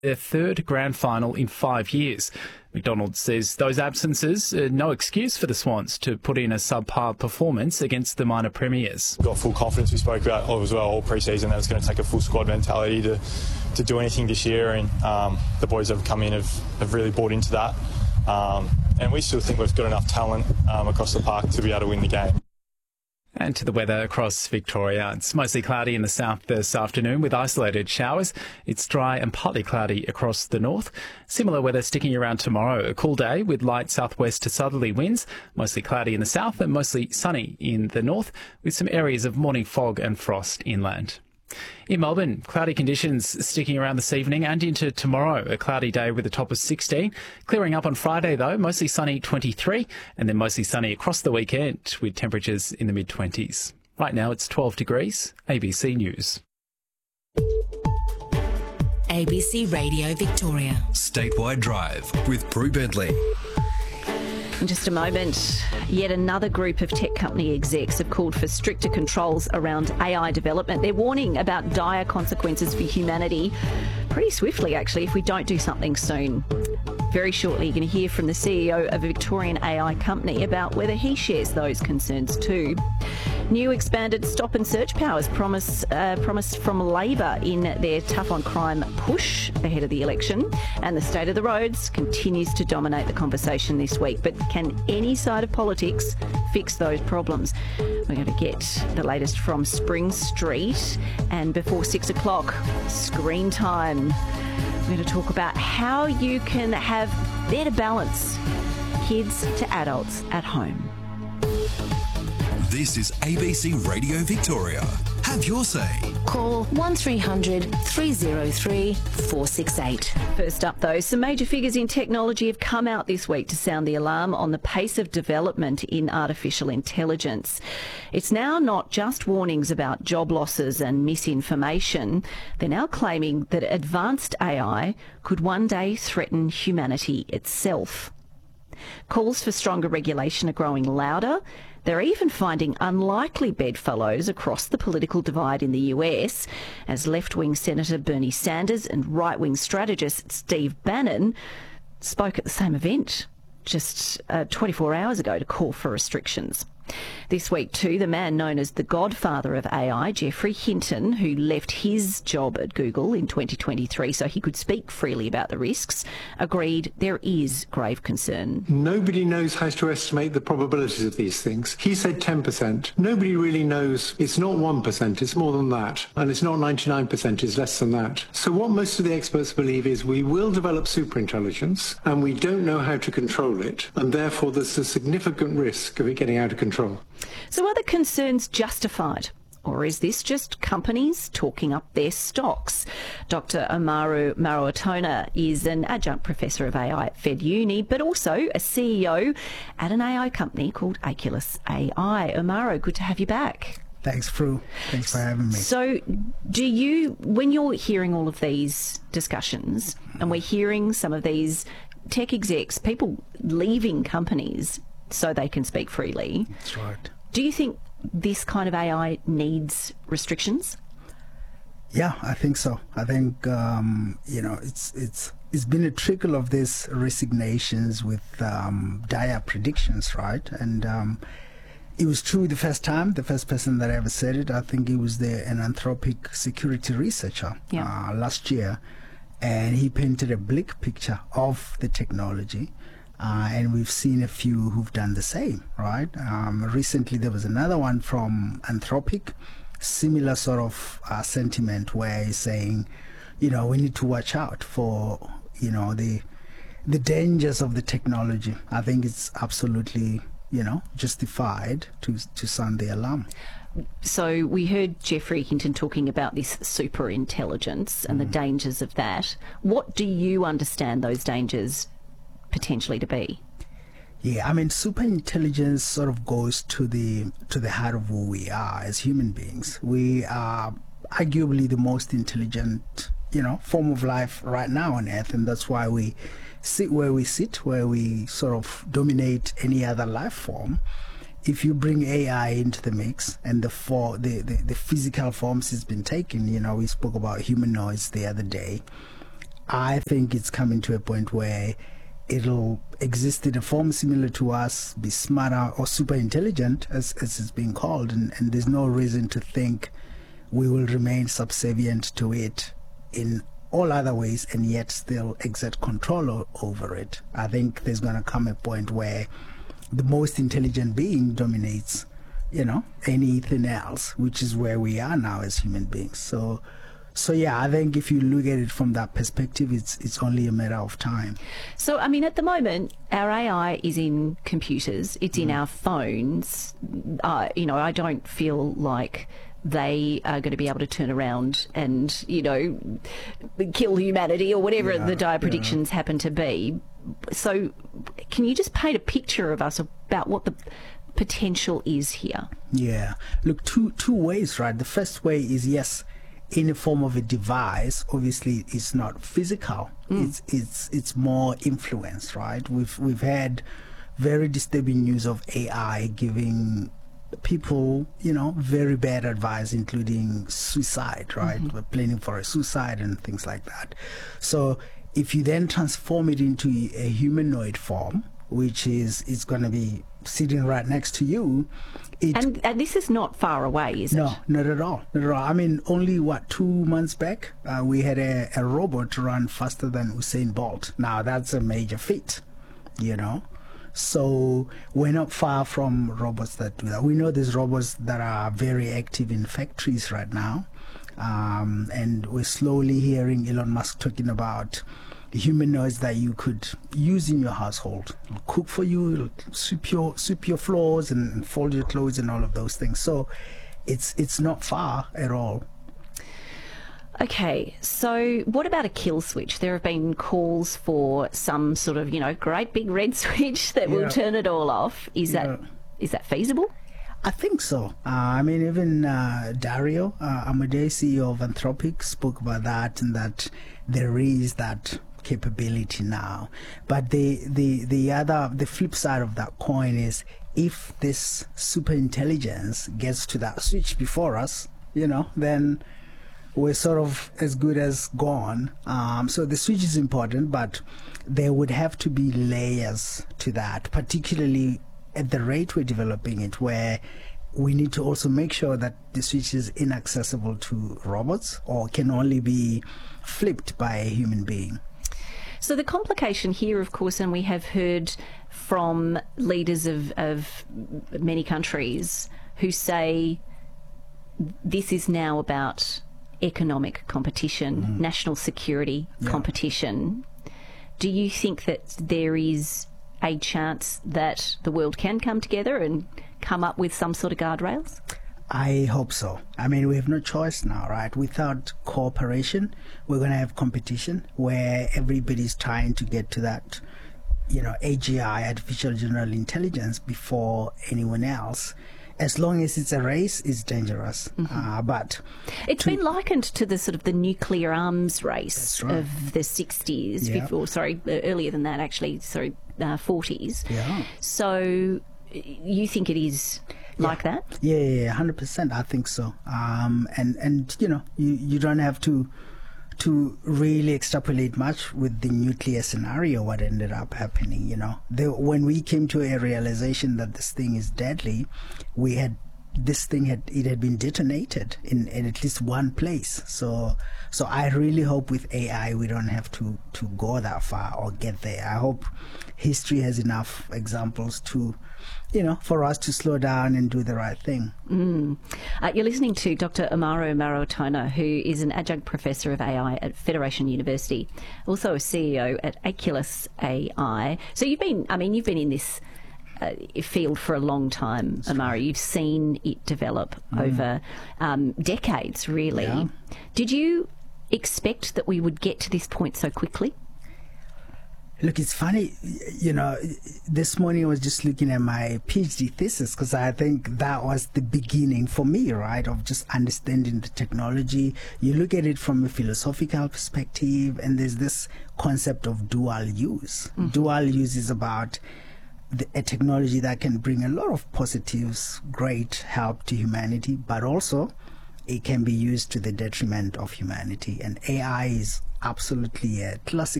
their third grand final in 5 years. McDonald says those absences are no excuse for the Swans to put in a subpar performance against the minor premiers. We've got full confidence. We spoke about as well all pre-season that it's going to take a full squad mentality to do anything this year, and the boys that have come in have really bought into that. And we still think we've got enough talent across the park to be able to win the game. And to the weather across Victoria. It's mostly cloudy in the south this afternoon with isolated showers. It's dry and partly cloudy across the north. Similar weather sticking around tomorrow. A cool day with light southwest to southerly winds. Mostly cloudy in the south and mostly sunny in the north with some areas of morning fog and frost inland. In Melbourne, cloudy conditions sticking around this evening and into tomorrow. A cloudy day with a top of 16. Clearing up on Friday, though, mostly sunny 23, and then mostly sunny across the weekend with temperatures in the mid-20s. Right now it's 12 degrees. ABC News. ABC Radio Victoria. Statewide Drive with Brew Bentley. In just a moment, yet another group of tech company execs have called for stricter controls around AI development. They're warning about dire consequences for humanity pretty swiftly, actually, if we don't do something soon. Very shortly, you're going to hear from the CEO of a Victorian AI company about whether he shares those concerns too. New expanded stop and search powers promised from Labor in their tough on crime push ahead of the election. And the state of the roads continues to dominate the conversation this week. But can any side of politics fix those problems? We're going to get the latest from Spring Street. And before 6 o'clock, screen time. We're going to talk about how you can have better balance, kids to adults at home. This is ABC Radio Victoria. Have your say. Call 1300 303 468. First up, though, some major figures in technology have come out this week to sound the alarm on the pace of development in artificial intelligence. It's now not just warnings about job losses and misinformation. They're now claiming that advanced AI could one day threaten humanity itself. Calls for stronger regulation are growing louder. They're even finding unlikely bedfellows across the political divide in the US, as left-wing Senator Bernie Sanders and right-wing strategist Steve Bannon spoke at the same event just 24 hours ago to call for restrictions. This week too, the man known as the godfather of AI, Geoffrey Hinton, who left his job at Google in 2023 so he could speak freely about the risks, agreed there is grave concern. Nobody knows how to estimate the probabilities of these things. He said 10%. Nobody really knows. It's not 1%, it's more than that. And it's not 99%, it's less than that. So what most of the experts believe is we will develop superintelligence and we don't know how to control it. And therefore there's a significant risk of it getting out of control. So are the concerns justified? Or is this just companies talking up their stocks? Dr. Amaru Maruatona is an adjunct professor of AI at Fed Uni, but also a CEO at an AI company called Aculus AI. Amaru, good to have you back. Thanks, Prue. Thanks for having me. So do you, when you're hearing all of these discussions, and we're hearing some of these tech execs, people leaving companies so they can speak freely. That's right. Do you think this kind of AI needs restrictions? Yeah, I think so. I think it's been a trickle of these resignations with dire predictions, right? And it was true the first time. The first person that ever said it, I think it was an Anthropic security researcher last year, and he painted a bleak picture of the technology. And we've seen a few who've done the same, right? Recently, there was another one from Anthropic, similar sort of sentiment where he's saying, we need to watch out for, the dangers of the technology. I think it's absolutely, justified to sound the alarm. So we heard Geoffrey Hinton talking about this super intelligence and the dangers of that. What do you understand those dangers potentially to be? Yeah, I mean, super intelligence sort of goes to the heart of who we are as human beings. We are arguably the most intelligent, form of life right now on Earth, and that's why we sit where we sit, where we sort of dominate any other life form. If you bring AI into the mix and the physical forms it's been taken, we spoke about humanoids the other day. I think it's coming to a point where it'll exist in a form similar to us, be smarter or super intelligent, as it's being called, and there's no reason to think we will remain subservient to it in all other ways and yet still exert control over it. I think there's going to come a point where the most intelligent being dominates, anything else, which is where we are now as human beings. So yeah, I think if you look at it from that perspective, it's only a matter of time. So, I mean, at the moment, our AI is in computers, it's in our phones. I don't feel like they are going to be able to turn around and, kill humanity or whatever the dire predictions happen to be. So can you just paint a picture of us about what the potential is here? Yeah. Look, two ways, right? The first way is, yes, in the form of a device. Obviously it's not physical. It's more influence, right? We've had very disturbing news of AI giving people, very bad advice, including suicide, right? Planning for a suicide and things like that. So if you then transform it into a humanoid form, which is going to be sitting right next to you. And this is not far away, is it? No, not at all. Not at all. I mean, only, 2 months back, we had a robot run faster than Usain Bolt. Now, that's a major feat, So we're not far from robots that do that. We know there's robots that are very active in factories right now. And we're slowly hearing Elon Musk talking about humanoids that you could use in your household. It'll cook for you, it'll sweep your floors and fold your clothes and all of those things. So it's not far at all. Okay, so what about a kill switch? There have been calls for some sort of, great big red switch that will turn it all off. Is that feasible? I think so. I mean, even Dario Amodei, CEO of Anthropic, spoke about that, and that there is that capability now. But the flip side of that coin is, if this super intelligence gets to that switch before us, then we're sort of as good as gone. So the switch is important, but there would have to be layers to that, particularly at the rate we're developing it, where we need to also make sure that the switch is inaccessible to robots or can only be flipped by a human being. So the complication here, of course, and we have heard from leaders of many countries who say this is now about economic competition, national security competition. Do you think that there is a chance that the world can come together and come up with some sort of guardrails? I hope so. I mean, we have no choice now, right? Without cooperation, we're going to have competition where everybody's trying to get to that, AGI, artificial general intelligence, before anyone else. As long as it's a race, it's dangerous. But it's been likened to the sort of the nuclear arms race of the 60s, earlier than that, actually, 40s. Yeah. So you think it is like that? Yeah, 100%. I think so. And you don't have to really extrapolate much with the nuclear scenario, what ended up happening. When we came to a realization that this thing is deadly, it had been detonated in at least one place. So I really hope with AI we don't have to go that far or get there. I hope history has enough examples to, for us to slow down and do the right thing. You're listening to Dr. Amaru Marotona, who is an adjunct professor of AI at Federation University, also a CEO at Aculus AI. So you've been in this field for a long time, Amaru. You've seen it develop over decades, really. Yeah. Did you expect that we would get to this point so quickly? Look, it's funny, this morning I was just looking at my PhD thesis, because I think that was the beginning for me, right, of just understanding the technology. You look at it from a philosophical perspective, and there's this concept of dual use. Dual use is about a technology that can bring a lot of positives, great help to humanity, but also it can be used to the detriment of humanity. And AI is absolutely a classic